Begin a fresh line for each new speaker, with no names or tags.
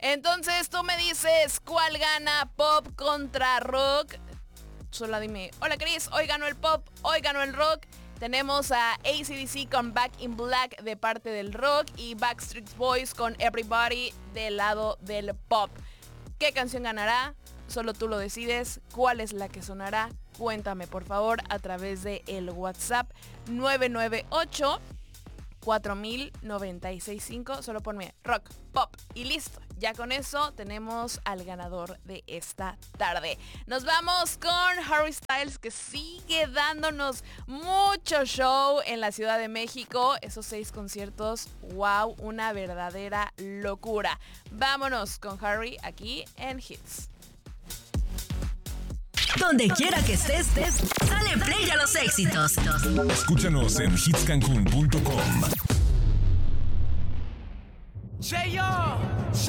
Entonces tú me dices cuál gana, pop contra rock. Solo dime, hola Chris, hoy ganó el pop, hoy ganó el rock. Tenemos a AC/DC con Back in Black de parte del rock y Backstreet Boys con Everybody del lado del pop. ¿Qué canción ganará? Solo tú lo decides. ¿Cuál es la que sonará? Cuéntame por favor a través de el WhatsApp 998 4000-965. Solo ponme rock, pop y listo. Ya con eso tenemos al ganador de esta tarde. Nos vamos con Harry Styles, que sigue dándonos mucho show en la Ciudad de México. Esos 6 conciertos, wow, una verdadera locura. Vámonos con Harry aquí en Hits.
Donde quiera que estés, dale play a los éxitos.
Escúchanos en hitscancun.com.